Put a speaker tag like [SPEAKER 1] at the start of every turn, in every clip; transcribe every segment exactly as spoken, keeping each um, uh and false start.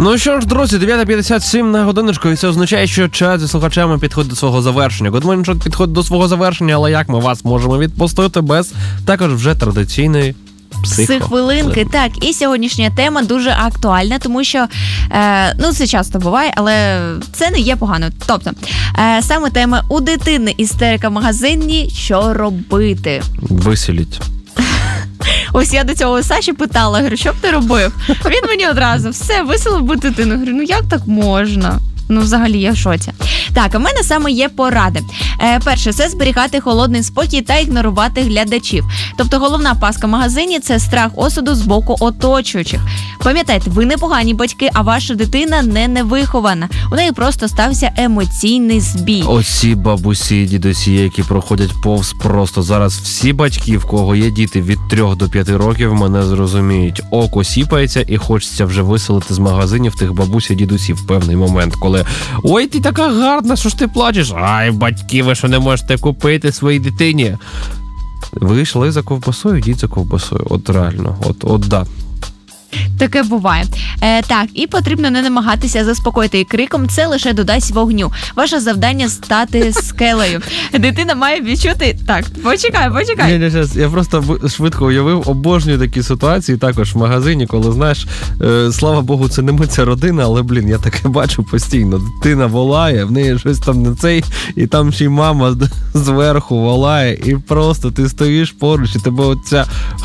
[SPEAKER 1] Ну що ж, друзі, дев'ята п'ятдесят сім на годиночку, і це означає, що час зі слухачами підходить до свого завершення. Good Morning Show підходить до свого завершення, але як ми вас можемо відпустити без також вже традиційної
[SPEAKER 2] психхвилинки. Так, і сьогоднішня тема дуже актуальна, тому що, е, ну, це часто буває, але це не є погано. Тобто, е, саме тема у дитини істерика в магазині, що робити?
[SPEAKER 1] Виселіть.
[SPEAKER 2] Ось я до цього Саші питала, говорю, що б ти робив? Він мені одразу, все, виселив би дитину. Говорю, ну як так можна? Ну, взагалі, я в шоці. Так, у мене саме є поради. Е, перше, це зберігати холодний спокій та ігнорувати глядачів. Тобто головна пастка в магазині – це страх осуду з боку оточуючих. Пам'ятайте, ви не погані батьки, а ваша дитина не невихована. У неї просто стався емоційний збій.
[SPEAKER 1] Оці бабусі і дідусі, які проходять повз просто зараз всі батьки, в кого є діти від трьох до п'яти років, мене зрозуміють. Око сіпається і хочеться вже виселити з магазинів тих бабусь і дідусів в певний момент, коли «Ой, ти така гарна, що ж ти плачеш? Ай, батьки, ви що не можете купити своїй дитині?» Ви йшли за ковбасою, йдіть за ковбасою. От реально, от, от да.
[SPEAKER 2] Таке буває. Е, так, і потрібно не намагатися заспокоїти її криком, це лише додасть вогню. Ваше завдання стати скелею. Дитина має відчути... Так, почекай, почекай.
[SPEAKER 1] Ні, ні, щас, я просто швидко уявив, обожнюю такі ситуації також в магазині, коли, знаєш, е, слава Богу, це не ми, це родина, але, блін, я таке бачу постійно. Дитина волає, в неї щось там не цей, і там ще й мама зверху волає, і просто ти стоїш поруч, і тебе оця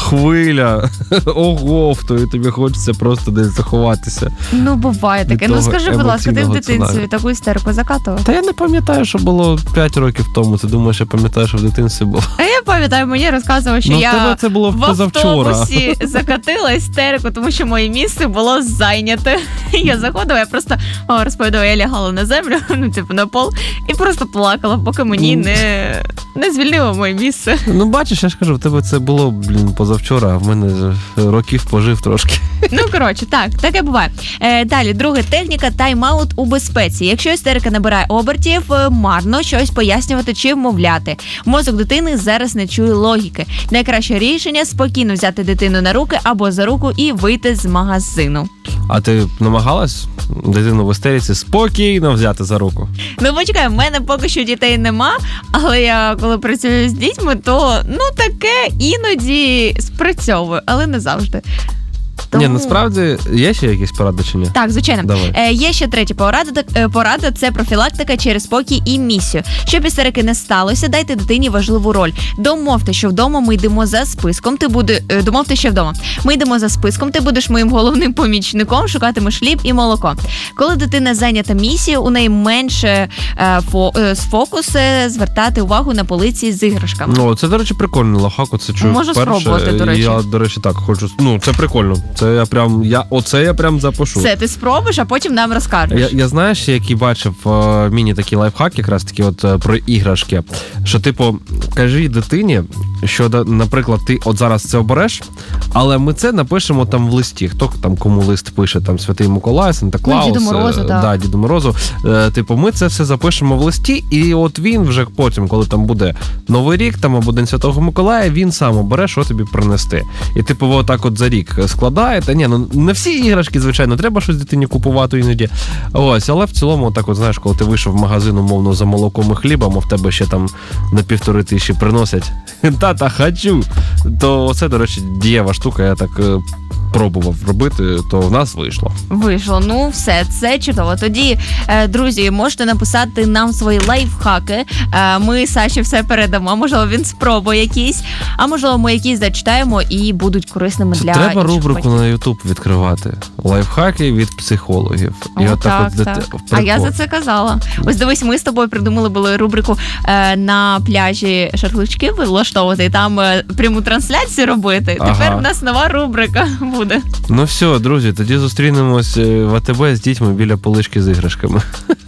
[SPEAKER 1] хвиля оговтує, тобі хочеться просто десь заховатися.
[SPEAKER 2] Ну, буває таке. Ну, скажи, будь ласка, ти в дитинстві таку істерику закатував?
[SPEAKER 1] Та я не пам'ятаю, що було п'ять років тому. Ти думаєш, я пам'ятаю, що в дитинстві було?
[SPEAKER 2] А я пам'ятаю, мені розказував, що
[SPEAKER 1] ну,
[SPEAKER 2] я
[SPEAKER 1] це було
[SPEAKER 2] в автобусі закатила істерику, тому що моє місце було зайняте. Я заходила, я просто о, розповідала, я лягала на землю, ну, типу, на пол, і просто плакала, поки мені не, не звільнило моє місце.
[SPEAKER 1] Ну, бачиш, я ж кажу, в тебе це було, блін, позавчора, а в мене років пожив трошки.
[SPEAKER 2] Ну, коротше, так, таке буває. Е, далі, друга техніка – тайм-аут у безпеці. Якщо істерика набирає обертів, марно щось пояснювати чи вмовляти. Мозок дитини зараз не чує логіки. Найкраще рішення – спокійно взяти дитину на руки або за руку і вийти з магазину.
[SPEAKER 1] А ти намагалась дитину в істериці спокійно взяти за руку?
[SPEAKER 2] Ну, почекай, в мене поки що дітей нема, але я коли працюю з дітьми, то, ну, таке іноді спрацьовую, але не завжди. Тому...
[SPEAKER 1] Ні, насправді, є ще якісь поради чи ні?
[SPEAKER 2] Так, звичайно. Е, є ще третя порада, порада – це профілактика через спокій і місію. Щоб істерики не сталося, дайте дитині важливу роль. Домовте, що вдома ми йдемо за списком, ти буде... Домовте, що вдома. Ми йдемо за списком, ти будеш моїм головним помічником, шукатимеш хліб і молоко. Коли дитина зайнята місією, у неї менше е, фо... е, фокус звертати увагу на полиці з іграшками.
[SPEAKER 1] Ну, це, до речі, прикольно. Лохако, це чую
[SPEAKER 2] Можу
[SPEAKER 1] вперше.
[SPEAKER 2] спробувати, до речі.
[SPEAKER 1] Я, до речі, так, хочу... Ну, це прикольно. Це я прям, я, оце я прям запишу.
[SPEAKER 2] Все, ти спробуєш, а потім нам розкажеш.
[SPEAKER 1] Я, я знаєш, який бачив е, міні такий лайфхак, якраз таки от е, про іграшки, що, типу, кажи дитині, що, наприклад, ти от зараз це обереш, але ми це напишемо там в листі. Хто там кому лист пише, там Святий Миколай, Санта-Клаус,
[SPEAKER 2] ну, Діду Морозу,
[SPEAKER 1] е,
[SPEAKER 2] так.
[SPEAKER 1] Да, Діду Морозу. Е, типу, ми це все запишемо в листі, і от він вже потім, коли там буде Новий рік, там або День Святого Миколая, він сам обере, що тобі принести. І типу, отак от за рік складає. Та ні, ну не всі іграшки, звичайно, треба щось дитині купувати іноді. Ось, але в цілому, так от, знаєш, коли ти вийшов в магазин, умовно, за молоком і хлібом, а в тебе ще там на півтори тисячі приносять «Тата, хочу!», то це, до речі, дієва штука, я так пробував робити, то в нас вийшло.
[SPEAKER 2] Вийшло. Ну, все, це чудово. Тоді, друзі, можете написати нам свої лайфхаки. Ми Саші все передамо. Можливо, він спробує якісь, а можливо, ми якісь зачитаємо і будуть корисними для інших.
[SPEAKER 1] Треба рубрику на YouTube відкривати. Лайфхаки від психологів.
[SPEAKER 2] О, і так, так. Дит... А я за це казала. Ось дивись, ми з тобою придумали були рубрику е, на пляжі шашлички влаштовувати, і там е, пряму трансляцію робити. Ага. Тепер в нас нова рубрика буде.
[SPEAKER 1] Ну все, друзі, тоді зустрінемось в АТБ з дітьми біля полички з іграшками.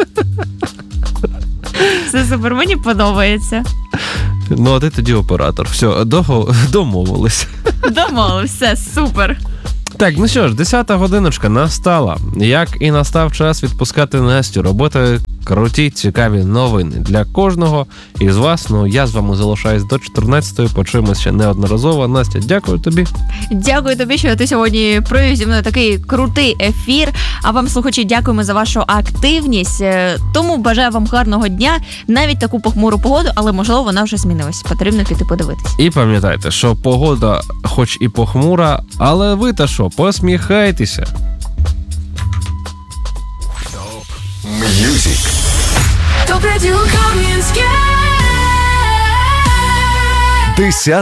[SPEAKER 2] Це супер, мені подобається.
[SPEAKER 1] Ну, а ти тоді оператор. Все, домовились.
[SPEAKER 2] Домовились, все, супер.
[SPEAKER 1] Так, ну що ж, десята годиночка настала. Як і настав час відпускати Настю. Роботи круті, цікаві новини для кожного із вас. Ну, я з вами залишаюсь до чотирнадцятої. Почуємося ще неодноразово. Настя, дякую тобі.
[SPEAKER 2] Дякую тобі, що ти сьогодні провів зі мною такий крутий ефір. А вам, слухачі, дякуємо за вашу активність. Тому бажаю вам гарного дня, навіть таку похмуру погоду, але, можливо, вона вже змінилась. Потрібно піти подивитись.
[SPEAKER 1] І пам'ятайте, що погода хоч і похмура, але ви та що, посміхайтеся.
[SPEAKER 3] Music.
[SPEAKER 4] Top Radio Кам'янське.
[SPEAKER 3] Десята